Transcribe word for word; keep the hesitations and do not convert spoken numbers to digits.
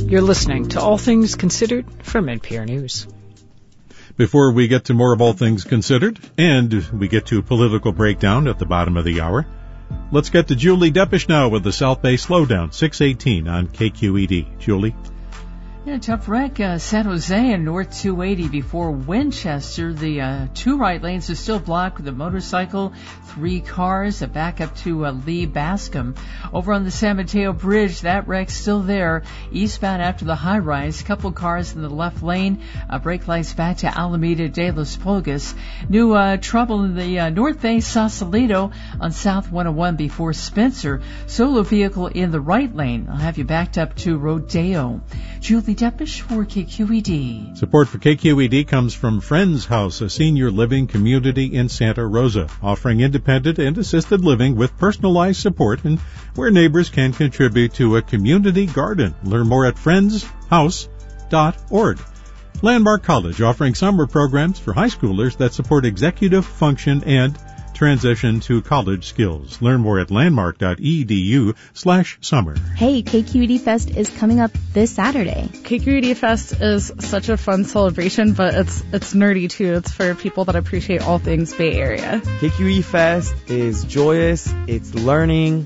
You're listening to All Things Considered from N P R News. Before we get to more of All Things Considered, and we get to political breakdown at the bottom of the hour, let's get to Julie Deppish now with the South Bay Slowdown, six eighteen on K Q E D. Julie? Yeah, tough wreck, uh, San Jose and North two eighty before Winchester. The uh, two right lanes are still blocked with a motorcycle, three cars, a backup to uh, Lee Bascom. Over on the San Mateo Bridge, that wreck's still there, eastbound after the high rise. Couple cars in the left lane, uh, brake lights back to Alameda de los Pulgas. New uh, trouble in the uh, North Bay Sausalito on South one oh one before Spencer. Solo vehicle in the right lane. I'll have you backed up to Rodeo. Julie Deppish for K Q E D. Support for K Q E D comes from Friends House, a senior living community in Santa Rosa, offering independent and assisted living with personalized support and where neighbors can contribute to a community garden. Learn more at friends house dot org. Landmark College, offering summer programs for high schoolers that support executive function and transition to college skills. Learn more at landmark dot e d u slash summer. Hey, K Q E D Fest is coming up this Saturday. K Q E D Fest is such a fun celebration, but it's it's nerdy too. It's for people that appreciate all things Bay Area. K Q E D Fest is joyous, it's learning,